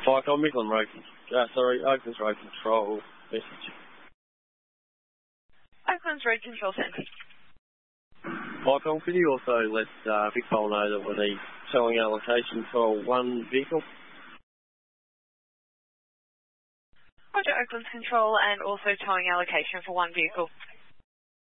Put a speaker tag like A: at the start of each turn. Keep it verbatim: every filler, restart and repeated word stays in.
A: Hi, Tom Micklin Road. Uh, sorry, Oaklands Road Control message.
B: Oaklands Road Control Centre.
A: Hi, Tom. Could you also let uh, Big Pole know that we need towing allocation for one vehicle?
B: Roger, Oaklands Control, and also towing allocation for one vehicle.